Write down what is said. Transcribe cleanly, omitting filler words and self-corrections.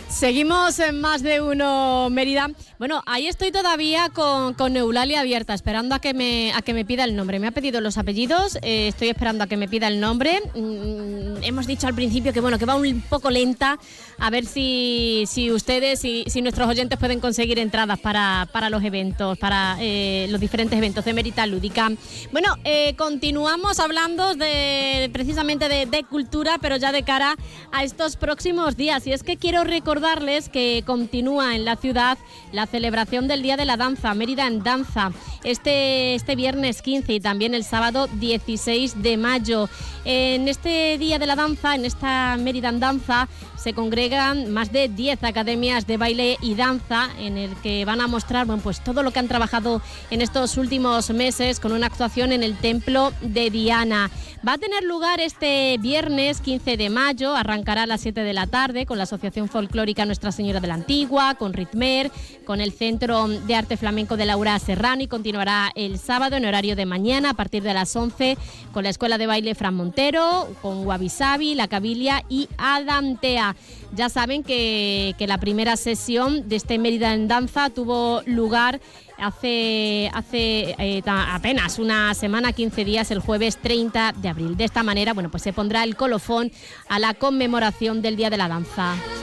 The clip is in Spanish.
Seguimos en Más de Uno Mérida. Bueno, ahí estoy todavía con Eulalia abierta, esperando a que me pida el nombre. Me ha pedido los apellidos, estoy esperando a que me pida el nombre. Hemos dicho al principio que va un poco lenta, a ver si ustedes, si nuestros oyentes pueden conseguir entradas para los eventos, para los diferentes eventos de Mérida Lúdica. Bueno, continuamos hablando precisamente de cultura, pero ya de cara a estos próximos días. Y es que quiero recordarles que continúa en la ciudad la celebración del Día de la Danza, Mérida en Danza, este viernes 15 y también el sábado 16 de mayo. En este Día de la Danza, en esta Mérida en Danza, se congregan más de 10 academias de baile y danza en el que van a mostrar pues todo lo que han trabajado en estos últimos meses con una actuación en el Templo de Diana. Va a tener lugar este viernes 15 de mayo, arrancará a las 7 de la tarde con la Asociación Folclórica Nuestra Señora de la Antigua, con Ritmer, con el Centro de Arte Flamenco de Laura Serrano, y continuará el sábado en horario de mañana a partir de las 11 con la Escuela de Baile Fran Montero, con Wabi Sabi, La Cabilia y Adantea. Ya saben que la primera sesión de este Mérida en Danza tuvo lugar hace apenas una semana, 15 días, el jueves 30 de abril. De esta manera, pues se pondrá el colofón a la conmemoración del Día de la Danza.